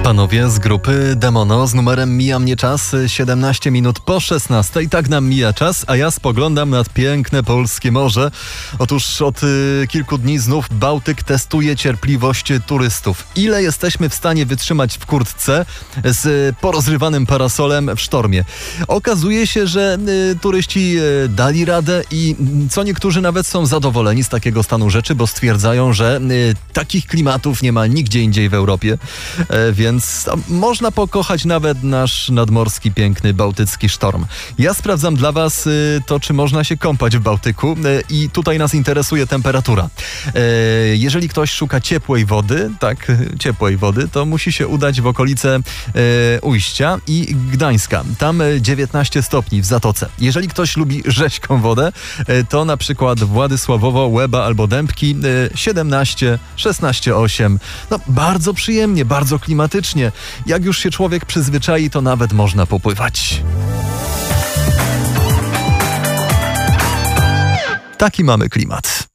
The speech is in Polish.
Panowie z grupy Demono z numerem Mija mnie czas, 17 minut po 16. Tak nam mija czas, a ja spoglądam nad piękne polskie morze. Otóż od kilku dni znów Bałtyk testuje cierpliwość turystów. Ile jesteśmy w stanie wytrzymać w kurtce z porozrywanym parasolem w sztormie? Okazuje się, że turyści dali radę i co niektórzy nawet są zadowoleni z takiego stanu rzeczy, bo stwierdzają, że takich klimatów nie ma nigdzie indziej w Europie, więc można pokochać nawet nasz nadmorski, piękny bałtycki sztorm. Ja sprawdzam dla Was to, czy można się kąpać w Bałtyku i tutaj nas interesuje temperatura. Jeżeli ktoś szuka ciepłej wody, to musi się udać w okolice Ujścia i Gdańska. Tam 19 stopni w Zatoce. Jeżeli ktoś lubi rzeźką wodę, to na przykład Władysławowo, Łeba albo Dębki 17, 16,8. No bardzo przyjemnie, bardzo klimatycznie. Jak już się człowiek przyzwyczai, to nawet można popływać. Taki mamy klimat.